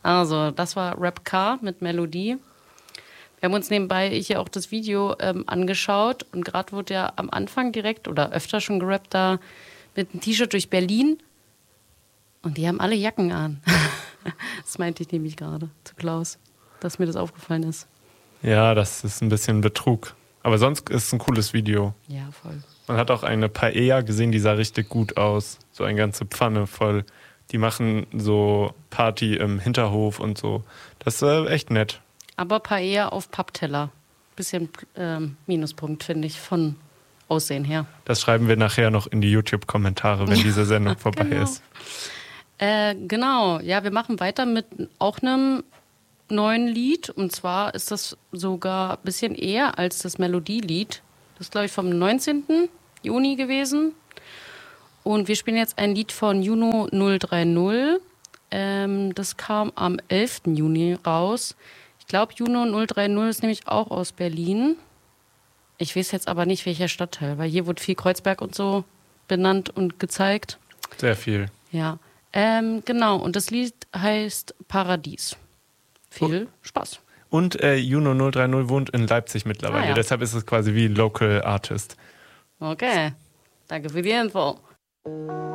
Also, das war Rap Car mit Melodie. Wir haben uns nebenbei hier auch das Video angeschaut und gerade wurde ja am Anfang direkt oder öfter schon gerappt da mit einem T-Shirt durch Berlin und die haben alle Jacken an. Das meinte ich nämlich gerade zu Klaus, dass mir das aufgefallen ist. Ja, das ist ein bisschen Betrug. Aber sonst ist es ein cooles Video. Ja, voll. Man hat auch eine Paella gesehen, die sah richtig gut aus. So eine ganze Pfanne voll. Die machen so Party im Hinterhof und so. Das ist echt nett. Aber Paella auf Pappteller. Bisschen Minuspunkt, finde ich, von Aussehen her. Das schreiben wir nachher noch in die YouTube-Kommentare, wenn diese Sendung vorbei ist. Genau, ja, wir machen weiter mit auch einem neuen Lied. Und zwar ist das sogar ein bisschen eher als das Melodielied. Das ist, glaube ich, vom 19. Juni gewesen. Und wir spielen jetzt ein Lied von Juno 030. Das kam am 11. Juni raus. Ich glaube, Juno 030 ist nämlich auch aus Berlin. Ich weiß jetzt aber nicht, welcher Stadtteil, weil hier wurde viel Kreuzberg und so benannt und gezeigt. Sehr viel. Ja, genau. Und das Lied heißt Paradies. Viel Spaß. Und Juno 030 wohnt in Leipzig mittlerweile. Ja. Deshalb ist es quasi wie Local Artist. Okay, danke für die Info.